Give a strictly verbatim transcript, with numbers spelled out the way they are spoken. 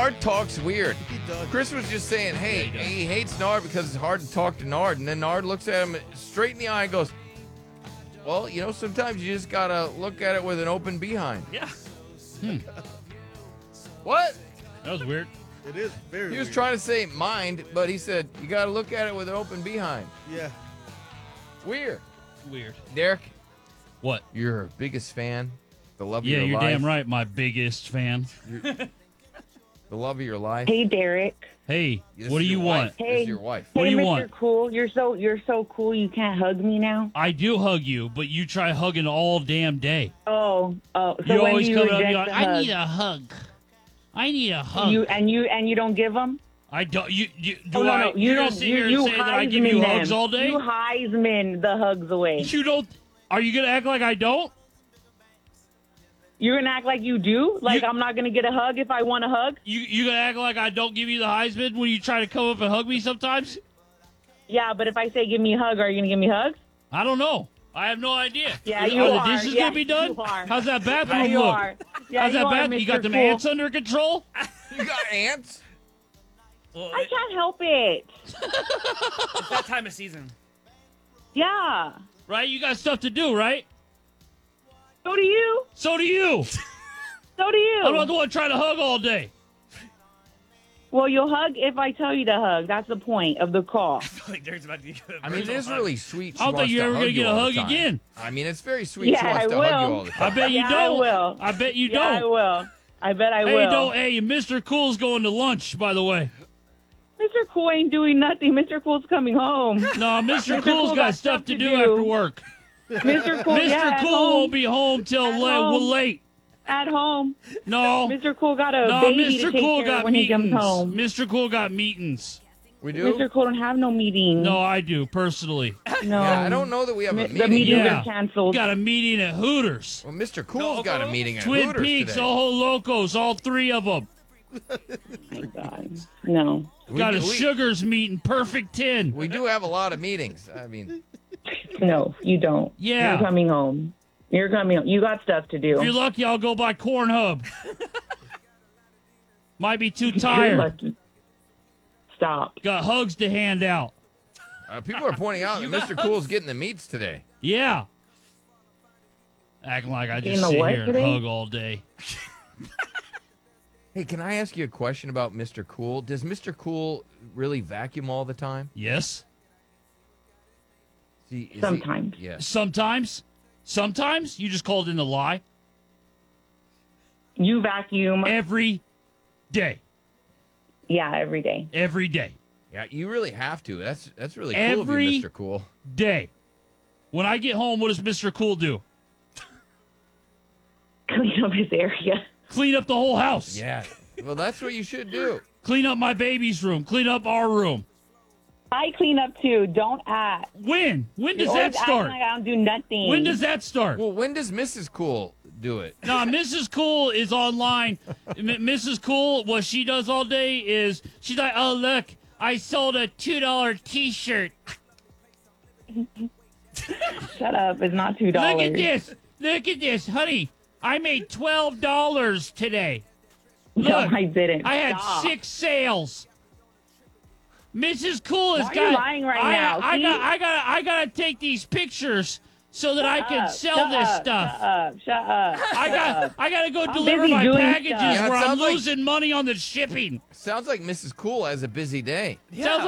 Nard talks weird. He does. Chris was just saying, hey, Yeah, he does. he hates Nard because it's hard to talk to Nard. And then Nard looks at him straight in the eye and goes, well, you know, sometimes you just got to look at it with an open behind. Yeah. What? That was weird. It is very. He was weird. trying to say mind, but he said, you got to look at it with an open behind. Yeah. Weird. Weird. Derek, What? you're her biggest fan. The love Yeah, of your you're life. damn right. My biggest fan. The love of your life. Hey, Derek. Hey, This what do is you your want? wife. This Hey. is your wife. What hey, do you Mister want? Cool, you're so you're so cool. You can't hug me now. I do hug you, but you try hugging all damn day. Oh, oh. So you when always do you come up reject and you're the like, I hug? need a hug. I need a hug. You and you and you don't give them. I don't. You, you do Oh, no, I? no, you you're don't. gonna sit You, here you and say that I give Heisman you them. hugs all day? You Heisman the hugs away. You don't. Are you gonna act like I don't? You're gonna act like you do. Like You- I'm not gonna get a hug if I want a hug. You you gonna act like I don't give you the Heisman when you try to come up and hug me sometimes? Yeah, but if I say give me a hug, are you gonna give me hugs? I don't know. I have no idea. Yeah, are you the are. dishes Yeah, gonna be done? you are. How's that bathroom Yeah, you look? are. Yeah, How's you that are, bathroom? You got Mister them Cool. ants under control? You got ants? Well, I it- can't help it. it's that time of season. Yeah. Right? You got stuff to do, right? So do you. So do you. So do you. I'm not the one trying to hug all day. Well, you'll hug if I tell you to hug. That's the point of the call. I feel like Derek's about to get a I mean, it is virtual really sweet. She I don't think wants you're to ever hug gonna you get a all the hug time. again. I mean, it's very sweet. Yeah, she wants I to hug you will. all the I time. bet you Yeah, I don't. will. I bet you Yeah, I don't. will. I bet I Hey, will. don't. Hey, Mister Cool's going to lunch, by the way. Mister Cool ain't doing nothing. Mister Cool's coming home. No, Mister Mister Cool's Cool got got stuff to do do. after work. Mister Cool, Mister yeah, at Cool home. won't be home till At la- home. well, late. At home. No. Mister Cool got a No, baby Mister to take Cool care of got when he comes meetings. home. Mister Cool got meetings. We do? Mister Cool don't have no meeting. No, I do, personally. no. Yeah, I don't know that we have Mi- a the meeting. meeting Yeah. got canceled. Got a meeting at Hooters. Well, Mister Cool's got a meeting at Twin Hooters Peaks, today. Ojo Locos, all three of them. Oh my God. No. We Got a do- we- Sugars meeting, perfect ten. We do have a lot of meetings. I mean, No, you don't. Yeah. You're coming home. You're coming home. You got stuff to If you're do. lucky, I'll go by Corn Hub. Might be too You're tired. lucky. Stop. Got hugs to hand out. uh, people are pointing out that Mister Cool's getting the meats today. Yeah. Acting like I In just the sit what here and today? hug all day. Hey, can I ask you a question about Mister Cool? Does Mister Cool really vacuum all the time? Yes. Is he- is he- Sometimes. Yes. Sometimes. Sometimes. You just called in a lie. You vacuum. Every day. Yeah, every day. Every day. Yeah, you really have to. That's that's really cool of Every- you, Mister Cool. Day. When I get home, what does Mister Cool do? Clean up his area. Clean up the whole house. Yeah. Well, that's what you should do. Clean up my baby's room. Clean up our room. I clean up too. Don't act. When? When does You're that always acting start? Like I don't do nothing. When does that start? Well, when does Missus Cool do it? Now, Missus Cool is online. M- Missus Cool, what she does all day is she's like, oh, look, I sold a two dollar T-shirt. Shut up. It's not two Look dollars. at this. Look at this. Honey, I made twelve dollars today. No, Look, I didn't. I had Stop. six sales. Missus Cool has Why are got. you lying right I, now? I See? got. I got. I got to take these pictures so that I can Shut up, sell shut this up, stuff. Shut up. Shut up. I shut got. up. I got to go I'm deliver busy my doing packages stuff. Yeah, it where I'm sounds like- losing money on the shipping. Sounds like Missus Cool has a busy day. Sounds